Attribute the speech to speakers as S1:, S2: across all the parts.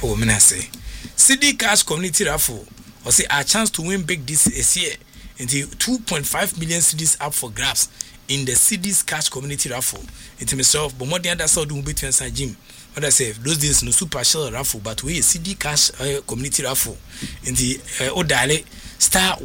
S1: Oh, menase. CD Cash Community Raffle. Or say a chance to win big this year. Into 2.5 million CDs up for grabs in the CDs Cash Community Raffle. Into myself, but more than that, so do be to answer Jim. What I say, those days no super shell raffle, but we CD Cash Community Raffle. In the Odale star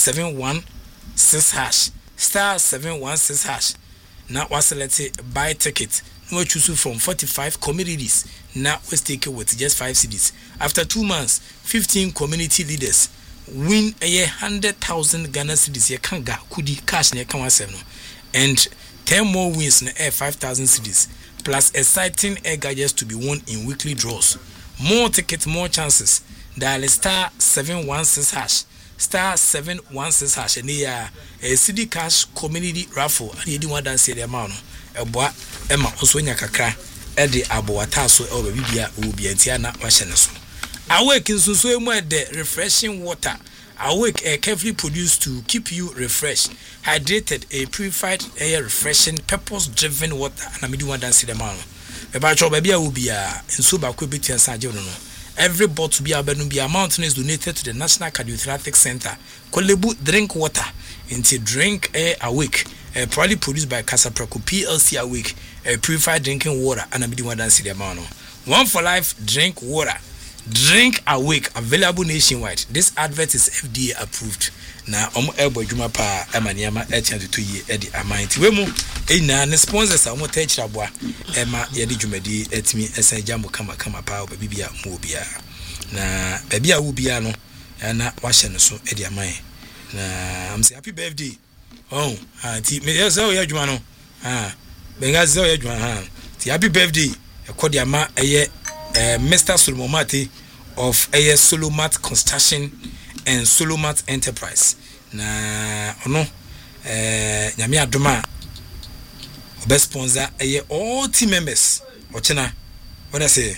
S1: 716 hash. Star 716 hash. Now was selected buy ticket. No choose from 45 communities. Now we take it with just 5 CDs. After 2 months, 15 community leaders win a 100,000 Ghana cedis. You can't get kudi cash near Kamaseno, and 10 more wins in air 5,000 cedis, plus exciting air gadgets to be won in weekly draws. More tickets, more chances. Dial star 716 hash, star 716 hash, and a CD Cash Community Raffle. And you do want to say the amount. A boy, Emma also nyakakra. Edi Abuata so Bibia will be Tiana Washaneso. Awake in so much the refreshing water. Awake air carefully produced to keep you refreshed, hydrated, a purified air, refreshing, purpose-driven water. And I do want to see the man. About your baby will be a in Suba Quibiti and Sajono. Every bottle be a Benubia mountain is donated to the National Cardiothoracic Center. Kolebu drink water into drink air awake. Proudly produced by Casapreco PLC Awake, a purified drinking water, and I'm doing one see the amount. One for life, drink water. Drink Awake, available nationwide. This advert is FDA approved. Now, elbow Juma Pa, Amaniama, Etian to ye, Eddie Amite. Wemo, na sponsors are more touch Rabwa, Emma, Yedi Jumedi, Etmi, Esa Jambo Kama Power, Babia, Mobia. Na Babia Ubiano, and not washing so Eddie Amai. Na I'm saying happy birthday. Oh, me so ya Jumano. Benga so ya Jumano. Happy birthday. Kodiama Mr. Solomomati of Solomat Construction and Solomat Enterprise. Na ono nyame adoma best sponsor all team members. Ochena what I say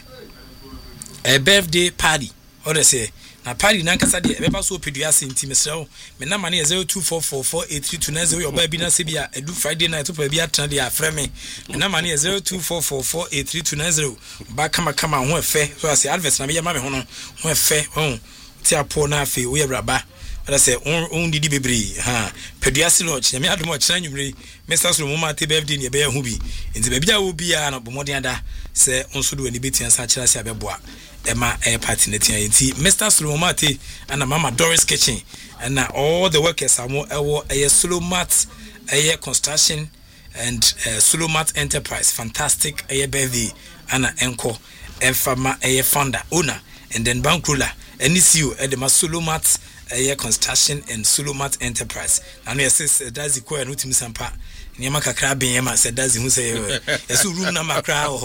S1: a birthday party. What I say na party na nkasa de beba so peduase ntime srew me na mane 0244483290 your baby na se bia edu Friday night to bia atran de afre me na mane 0244483290 ba kama ho efe so as advert na me ma me ho no ho efe ti apo na afi wo yebraba what I say on didi bebre ha peduase lodge nyame adomo kira nwumre Mr. Solomon te birthday ne be hu bi nti ba bia wo bia na bomodin ada se onso do ani betia sa kira se abeboa Emma air party neti Mr. Solomati and Mama Doris Kitchen and all the workers are more a Solomat air construction and Solomat Enterprise fantastic air birthday and Enko and Fama air founder owner and then Bankula and you at the Solomat air construction and Solomat Enterprise and yes that's the quite notim sampa Nyama kakra benyama said does who say yesu room na makra ho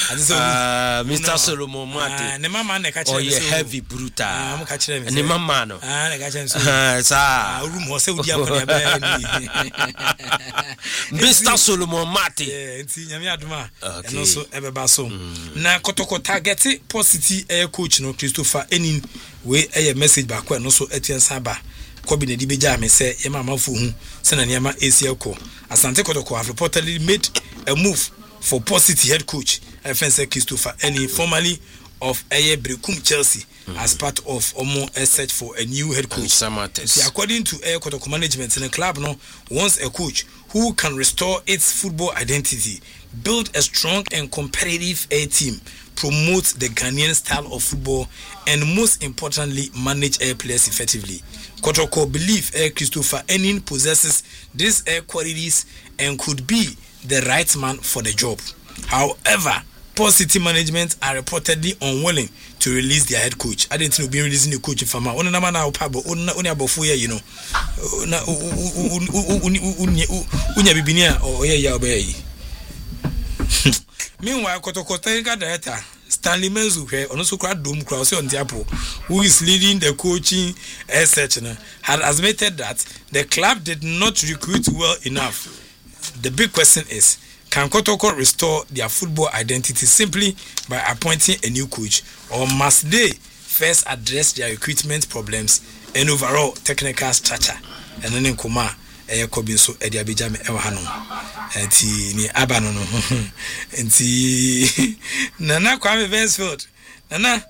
S2: Mr. Solomon Mate
S1: ne mama na ka
S2: kire so heavy brutal
S1: am ka kire me
S2: ne mama no
S1: na ka kire so
S2: sa
S1: room ho se udi akọ na be
S2: Mr. Solomon Mate
S1: enti nyame adoma eno so ebeba so na kotoko target positive air coach no Christopher Enin we air message ba kwa no so etiensa ba Kobi ne di beja me se ye mama fu hu se na niama esiako Asante Kotoko have reportedly made a move for positive head coach Fense Christopher Eni formerly of Aye Brekum Chelsea as part of Omo search for a new head coach. See, according to Aye Kotoko management in the club no wants a coach who can restore its football identity, build a strong and competitive A team, promote the Ghanaian style of football, and most importantly manage air players effectively. Kotoko believe Christopher Enin possesses these air qualities and could be the right man for the job. However, Paul City management are reportedly unwilling to release their head coach. I didn't know being releasing the coach from my own man now pabo only about 4 years, you know. Na unya bibinia or ya obey. Meanwhile, Kotoko technical director Stanley Menzu also crowd doom cross on Diapo, who is leading the coaching section, had admitted that the club did not recruit well enough. The big question is, can Kotoko restore their football identity simply by appointing a new coach, or must they first address their recruitment problems and overall technical structure? And then in Kuma, Kobin so Eddie Abijame Ewahano, and ni Abano, and Nana Kwame Vensfield, Nana.